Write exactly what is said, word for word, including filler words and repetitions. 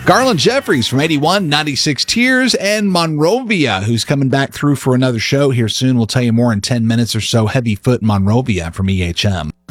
Garland Jeffries from eighty-one, ninety-six Tears, and Monrovia, who's coming back through for another show here soon. We'll tell you more in ten minutes or so. Heavy Foot Monrovia from E H M.